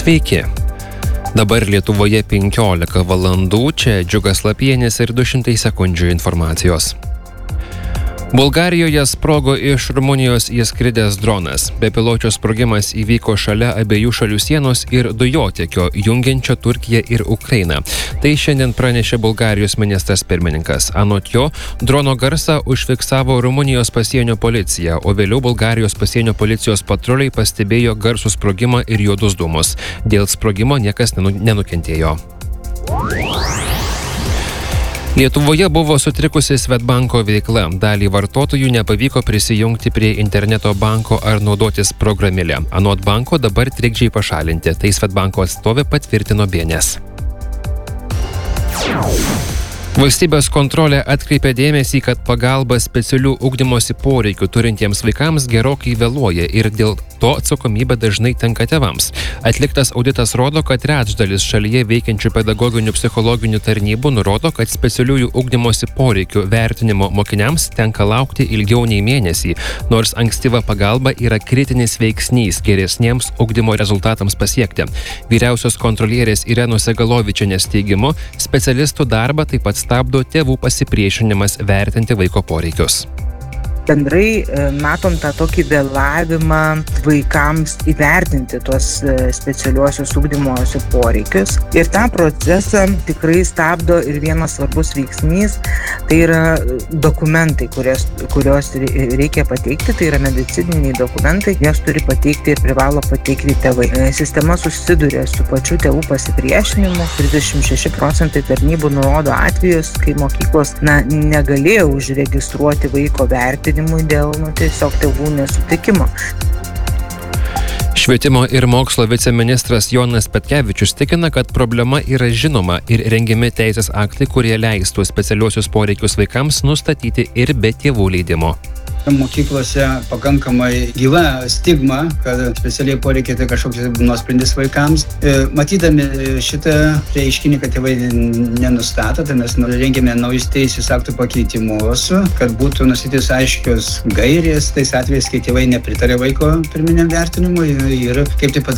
Sveiki. Dabar Lietuvoje 15 valandų, čia Džiugas Lapienis ir 200 sekundžių informacijos. Bulgarijoje sprogo iš Rumunijos įskridęs dronas. Bepiločio sprogimas įvyko šalia abiejų šalių sienos ir dujotiekio, jungiančio Turkiją ir Ukrainą. Tai šiandien pranešė Bulgarijos ministras pirmininkas. Anot jo, drono garsą užfiksavo Rumunijos pasienio policija, o vėliau Bulgarijos pasienio policijos patruliai pastebėjo garsų sprogimą ir juodus dūmus. Dėl sprogimo niekas nenukentėjo. Lietuvoje buvo sutrikusi Svedbanko veikla. Dalį vartotojų nepavyko prisijungti prie interneto banko ar naudotis programėlę. Anot banko dabar trikdžiai pašalinti. Tai Svedbanko atstovė patvirtino bns. Valstybės kontrolė atkreipė dėmesį, kad pagalba specialių ugdymosi poreikių turintiems vaikams gerokai vėluoja ir dėl to atsakomybė dažnai tenka tėvams. Atliktas auditas rodo, kad trečdalis šalyje veikiančių pedagoginių psichologinių tarnybų nurodo, kad specialiųjų ugdymosi poreikių vertinimo mokiniams tenka laukti ilgiau nei mėnesį, nors ankstyva pagalba yra kritinis veiksnys geresniems ugdymo rezultatams pasiekti. Vyriausios kontrolierės Irenos Segalovičienės teigimu, specialistų darbą taip pat stabdo tėvų pasipriešinimas vertinti vaiko poreikius. Bendrai matom tą tokį vėlavimą vaikams įvertinti tuos specialiuosius ugdymosi poreikius. Ir tą procesą tikrai stabdo ir vienas svarbus veiksnys, tai yra dokumentai, kurios reikia pateikti, tai yra medicininiai dokumentai, jas turi pateikti ir privalo pateikti tėvai. Sistema susiduria su pačiu tėvų pasipriešinimu. 36% tarnybų nurodo atvejus, kai mokyklos negalėjo užregistruoti vaiko vertinimui dėl tiesiog tėvų nesutikimo. Švietimo ir mokslo viceministras Jonas Petkevičius tikina, kad problema yra žinoma ir rengiami teisės aktai, kurie leistų specialiuosius poreikius vaikams nustatyti ir be tėvų leidimo. Mokyklose pakankamai gyva stigma, kad specialiai poreikiai tai kažkoks nuosprendis vaikams. Matydami šitą reiškinį, kad tėvai nenustato, tai mes rengėme naujus teisės aktų pakeitimus, kad būtų nustatytos aiškios gairės tais atvejais, kai tėvai nepritarė vaiko pirminiam vertinimui ir kaip tai padaryti.